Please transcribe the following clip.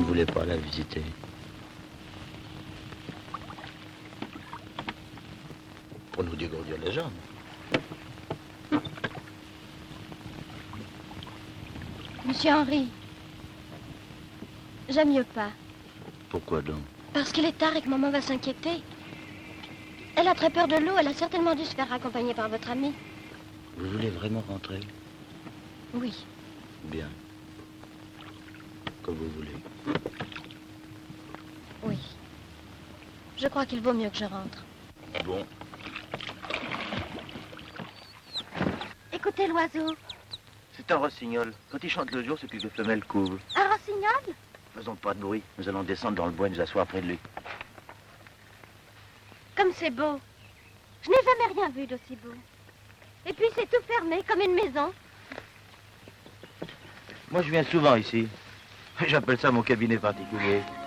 ne voulez pas la visiter? Pour nous dégourdir les jambes. Monsieur Henri, j'aime mieux pas. Pourquoi donc? Parce qu'il est tard et que maman va s'inquiéter. Elle a très peur de l'eau, elle a certainement dû se faire accompagner par votre ami. Vous voulez vraiment rentrer? Oui. Bien. Comme vous voulez. Oui. Je crois qu'il vaut mieux que je rentre. Bon. Écoutez l'oiseau. C'est un rossignol. Quand il chante le jour, c'est que les femelles couvent. Un rossignol? Faisons pas de bruit. Nous allons descendre dans le bois et nous asseoir près de lui. Comme c'est beau. Je n'ai jamais rien vu d'aussi beau. Et puis c'est tout fermé, comme une maison. Moi, je viens souvent ici. J'appelle ça mon cabinet particulier.